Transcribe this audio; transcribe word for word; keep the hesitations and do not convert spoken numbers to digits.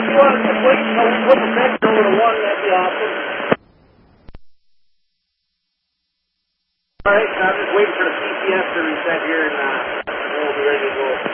if you want to just wait until we put the next over to one, that'd be awesome. All right, I'm just waiting for the P C S to reset here, and uh, we'll be ready to go.